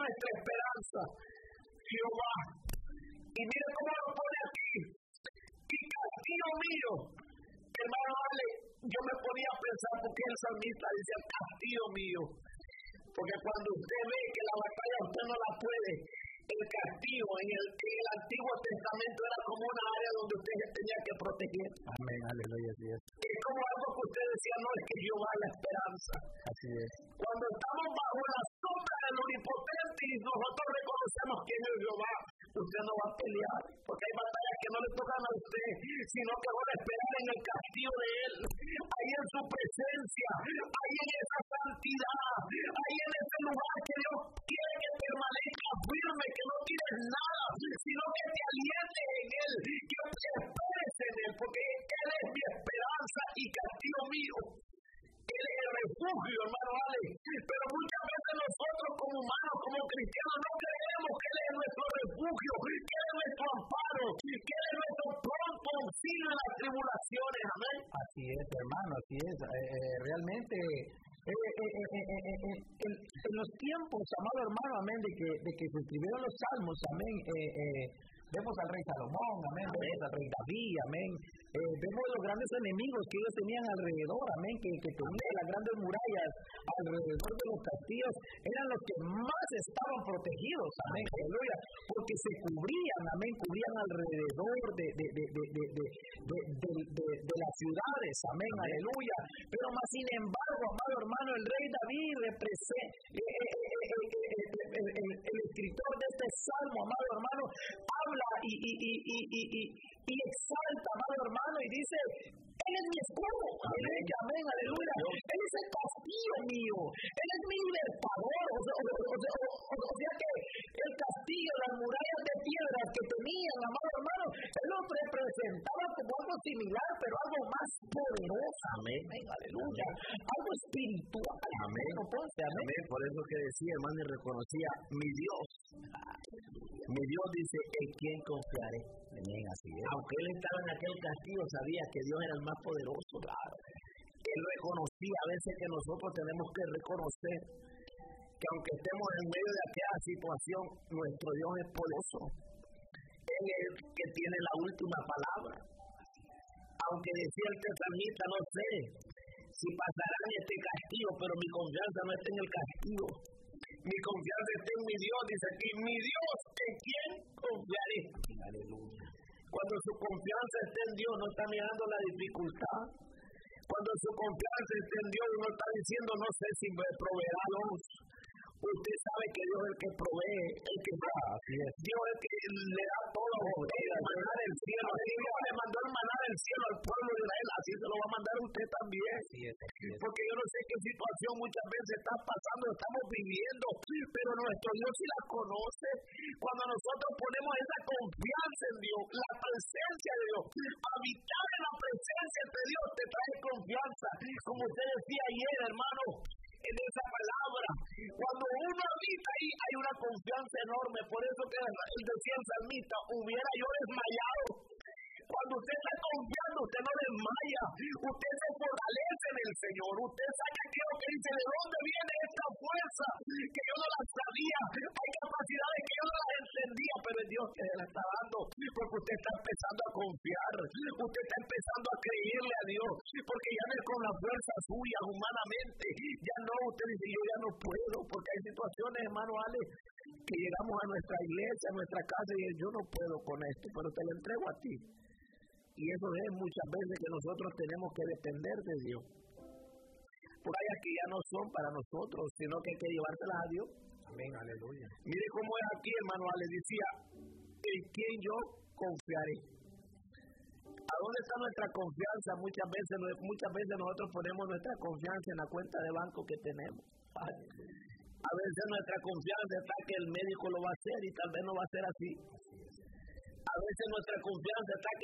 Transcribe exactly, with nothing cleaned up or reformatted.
nuestra esperanza? Jehová. Y mire cómo lo pone aquí. Y castillo mío. Hermano Ale, yo me ponía a pensar porque el salmista dice castillo mío. Porque cuando usted ve que la batalla usted no la puede, el castillo en el, en el Antiguo Testamento era como una área donde usted se tenía que proteger. Amén, aleluya, así es. Es como algo que usted decía, no, es que Jehová es la esperanza. Así es. Cuando estamos bajo la sombra del omnipotente y nosotros reconocemos quién es Jehová, usted no va a pelear, porque hay batallas que no le tocan a usted, sino que van a esperar en el castillo de Él, ahí en su presencia, ahí en esa santidad, ahí en ese lugar que Dios quiere que permanezca firme, que no tires nada, sino que te alientes en Él, que te esperes en Él, porque Él es mi esperanza y castillo mío. Él es el refugio, hermano Ale. Pero muchas veces nosotros como humanos, como cristianos, no creemos que Él es nuestro refugio, que Él es nuestro amparo, que Él es nuestro pronto auxilio en las tribulaciones. Amén. Así es, hermano, así es. Eh, eh, realmente, eh, eh, eh, eh, eh, eh, en, en los tiempos, amado hermano, amén, de que, de que se escribieron los salmos, amén, eh, eh, vemos al rey Salomón, amén, amén. Vemos al rey David, amén. Eh, vemos los grandes enemigos que ellos tenían alrededor, amén, que, que tenían las grandes murallas alrededor de los castillos, eran los que más estaban protegidos, amén, aleluya, porque se cubrían, amén, cubrían alrededor de, de, de, de, de, de, de, de, de, de las ciudades, amén, amén, aleluya. Pero más sin embargo, amado hermano, el rey David representa, eh, eh, eh, eh, eh, el, el, el escritor de este salmo, amado hermano, habla y, y, y, y, y, y, y exalta, amado hermano, y dice, Él es mi escudo, amén, amén, aleluya. Él es el castillo mío, Él es mi libertador, o sea, o, o, o, o sea que el castillo, las murallas de piedras que tenían, amado hermano, Él los representaba como algo similar, pero algo más poderoso, amén, aleluya, algo espiritual, amén, no puede ser, amén. Amén, por eso que decía, hermano, y reconocía, mi Dios, mi Dios dice, ¿en quién confiaré? Amén, así es. Aunque él estaba en aquel castillo, sabía que Dios era el más poderoso, claro. Él reconocía a veces que nosotros tenemos que reconocer que aunque estemos en medio de aquella situación, nuestro Dios es poderoso. Él es el que tiene la última palabra. Aunque decía el salmista, no sé si pasará en este castillo, pero mi confianza no está en el castillo. Mi confianza está en mi Dios, dice aquí, mi Dios, ¿en quién confiaré? Aleluya. Cuando su confianza está en Dios, no está mirando la dificultad. Cuando su confianza está en Dios, no está diciendo, no sé si me proveerá luz. Usted sabe que Dios es el que provee, el que da. Así es. Dios es el que le da todo, el maná del cielo. Así Dios le mandó el maná del cielo al pueblo de Israel, así se lo va a mandar a usted también. Así es, así es. Porque yo no sé qué situación muchas veces está pasando, estamos viviendo, pero nuestro Dios sí la conoce. Cuando nosotros ponemos esa confianza en Dios, la presencia de Dios, habitar en la presencia de Dios te trae confianza. Como usted decía ayer, hermano, en esa palabra, cuando uno habita ahí hay una confianza enorme. Por eso que él decía el salmista, hubiera yo desmayado. Cuando usted está confiando, usted no desmaya, usted se fortalece en el Señor, usted sabe aquello que dice, ¿de dónde viene esta fuerza? Que yo no la sabía, hay capacidades que yo no las entendía, pero es Dios que se la está dando, porque usted está empezando a confiar, usted está empezando a creerle a Dios, porque ya no es con la fuerza suya humanamente, ya no, usted dice, yo ya no puedo, porque hay situaciones, hermano Ale, que llegamos a nuestra iglesia, a nuestra casa y yo no puedo con esto, pero te lo entrego a ti. Y eso es muchas veces que nosotros tenemos que depender de Dios. Por allá que ya no son para nosotros, sino que hay que llevárselas a Dios. Amén, aleluya. Mire cómo es aquí, hermano, le decía, ¿en quién yo confiaré? ¿A dónde está nuestra confianza? Muchas veces, muchas veces nosotros ponemos nuestra confianza en la cuenta de banco que tenemos. A veces nuestra confianza está que el médico lo va a hacer y tal vez no va a ser así. A veces nuestra confianza está que